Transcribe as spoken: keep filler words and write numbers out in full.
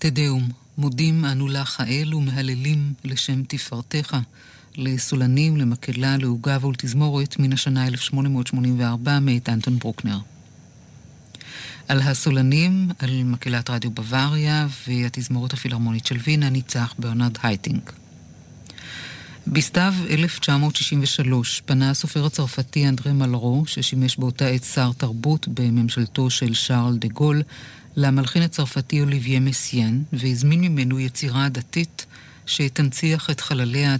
תדאום, מודים אנו לך האל ומהללים לשם תפארתך, לסולנים, למקהלה, לעוגה ולתזמורת מן השנה אלף שמונה מאות שמונים וארבע מאת אנטון ברוקנר. על הסולנים, על מקהלת רדיו בוואריה והתזמורת הפילהרמונית של וינה ניצח ברנרד הייטינג. בסתיו אלף תשע מאות שישים ושלוש פנה הסופר הצרפתי אנדרה מלרו, ששימש באותה עת שר תרבות בממשלתו של שרל דה גול, למלחין הצרפתי אוליביה מסיין, והזמין ממנו יצירה דתית שתנציח את חלליה